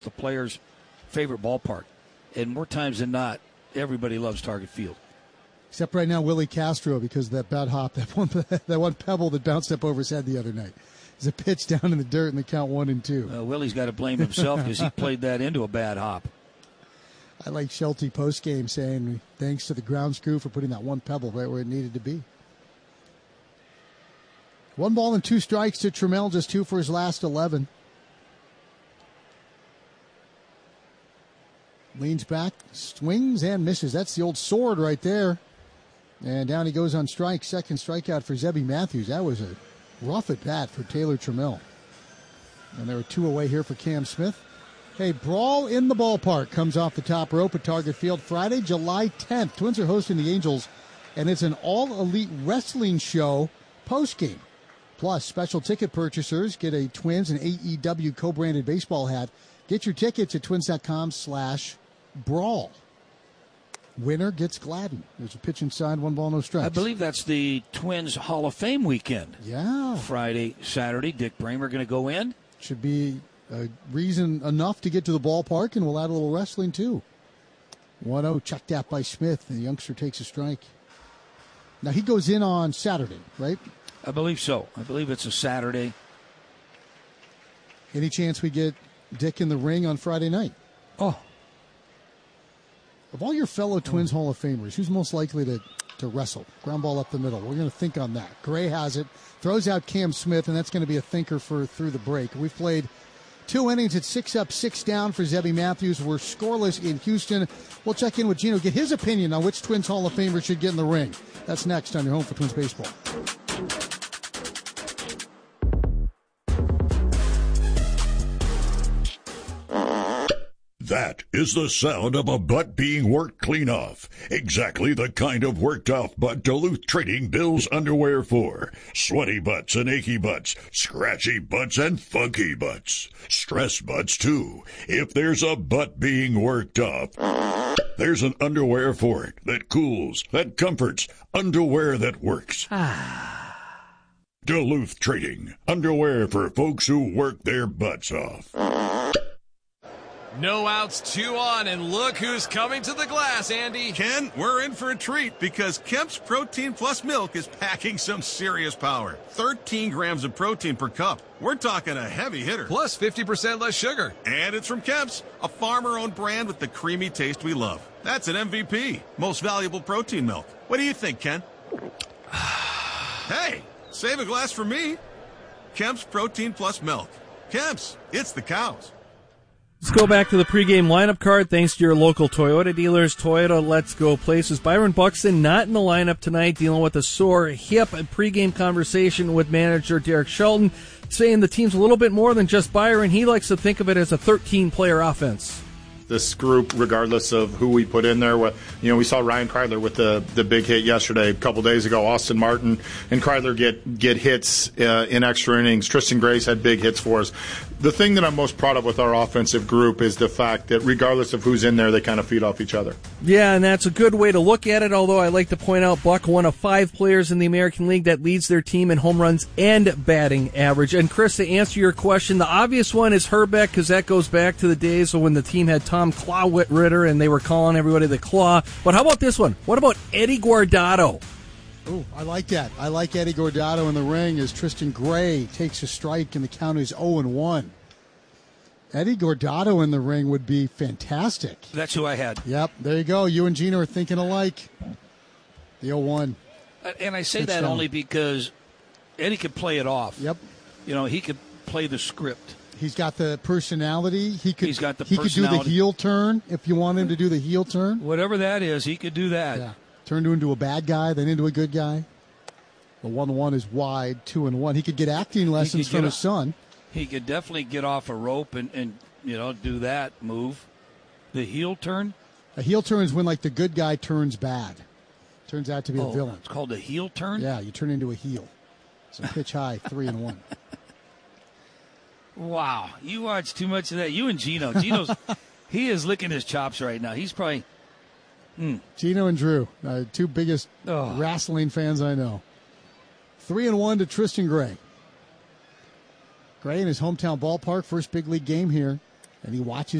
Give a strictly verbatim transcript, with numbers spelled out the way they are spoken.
the player's favorite ballpark. And more times than not, everybody loves Target Field. Except right now, Willie Castro, because of that bad hop, that one, that one pebble that bounced up over his head the other night. It's a pitch down in the dirt in the count one and two. Uh, Willie's got to blame himself because he played that into a bad hop. I like Shelty postgame saying thanks to the grounds crew for putting that one pebble right where it needed to be. One ball and two strikes to Trammell, just two for his last eleven. Leans back, swings and misses. That's the old sword right there. And down he goes on strike. Second strikeout for Zebby Matthews. That was a rough at bat for Taylor Trammell. And there were two away here for Cam Smith. Hey, Brawl in the Ballpark comes off the top rope at Target Field Friday, July tenth. Twins are hosting the Angels, and it's an all-elite wrestling show postgame. Plus, special ticket purchasers get a Twins and A E W co-branded baseball hat. Get your tickets at twins.com slash brawl. Winner gets Gladden. There's a pitch inside, one ball, no strikes. I believe that's the Twins Hall of Fame weekend. Yeah. Friday, Saturday. Dick Bramer going to go in. Should be a reason enough to get to the ballpark, and we'll add a little wrestling, too. one oh, checked out by Smith, and the youngster takes a strike. Now, he goes in on Saturday, right? I believe so. I believe it's a Saturday. Any chance we get Dick in the ring on Friday night? Oh. Of all your fellow Twins Hall of Famers, who's most likely to, to wrestle? Ground ball up the middle. We're going to think on that. Gray has it, throws out Cam Smith, and that's going to be a thinker for through the break. We've played two innings at six up, six down for Zebby Matthews. We're scoreless in Houston. We'll check in with Gino, get his opinion on which Twins Hall of Famer should get in the ring. That's next on your home for Twins Baseball. That is the sound of a butt being worked clean off. Exactly the kind of worked off butt Duluth Trading bills underwear for. Sweaty butts and achy butts, scratchy butts and funky butts. Stress butts too. If there's a butt being worked off, there's an underwear for it that cools, that comforts, underwear that works. Duluth Trading. Underwear for folks who work their butts off. No outs, two on, and look who's coming to the glass, Andy. Ken, we're in for a treat because Kemp's Protein Plus Milk is packing some serious power. thirteen grams of protein per cup. We're talking a heavy hitter. Plus fifty percent less sugar. And it's from Kemp's, a farmer-owned brand with the creamy taste we love. That's an M V P, most valuable protein milk. What do you think, Ken? Hey, save a glass for me. Kemp's Protein Plus Milk. Kemp's, it's the cows. Let's go back to the pregame lineup card. Thanks to your local Toyota dealers. Toyota Let's Go Places. Byron Buxton not in the lineup tonight, dealing with a sore hip. A pregame conversation with manager Derek Shelton, saying the team's a little bit more than just Byron. He likes to think of it as a thirteen-player offense. This group, regardless of who we put in there, what you know, we saw Ryan Kreidler with the, the big hit yesterday. A couple days ago, Austin Martin and Kreidler get get hits uh, in extra innings. Tristan Grace had big hits for us. The thing that I'm most proud of with our offensive group is the fact that regardless of who's in there, they kind of feed off each other. Yeah, and that's a good way to look at it, although I like to point out Buck, one of five players in the American League that leads their team in home runs and batting average. And Chris, to answer your question, the obvious one is Herbeck, because that goes back to the days when the team had Tom Claw-Ritter and they were calling everybody the Claw. But how about this one? What about Eddie Guardado? Oh, I like that. I like Eddie Guardado in the ring as Tristan Gray takes a strike and the count is oh and one. Eddie Guardado in the ring would be fantastic. That's who I had. Yep, there you go. You and Gino are thinking alike. The oh one. And I say Pitch that down. only because Eddie could play it off. Yep. You know, he could play the script. He's got the personality. He could. He's got the he could do the personality. heel turn if you want him to do the heel turn. Whatever that is, he could do that. Yeah. Turn into a bad guy, then into a good guy. The one one is wide, two and one. He could get acting lessons could get from a- his son. He could definitely get off a rope and, and, you know, do that move. The heel turn? A heel turn is when, like, the good guy turns bad. Turns out to be Oh, a villain. It's called a heel turn? Yeah, you turn into a heel. So pitch high, three and one. Wow. You watch too much of that. You and Gino. Gino's, he is licking his chops right now. He's probably. Mm. Gino and Drew, uh, two biggest Oh. wrestling fans I know. Three and one to Tristan Gray. Gray in his hometown ballpark, first big league game here. and he watches